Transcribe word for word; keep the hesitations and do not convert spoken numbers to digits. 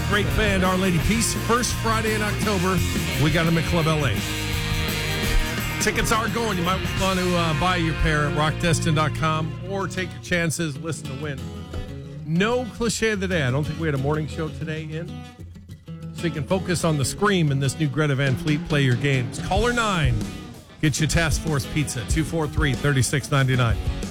Great band, Our Lady Peace. First Friday in October, we got them at Club L A. Tickets are going. You might want to uh, buy your pair at rock destin dot com or take your chances, listen to win. No cliche of the day. I don't think we had a morning show today in. So you can focus on the scream in this new Greta Van Fleet Play Your Games. Caller nine. Get your Task Force Pizza, two four three, three six nine nine.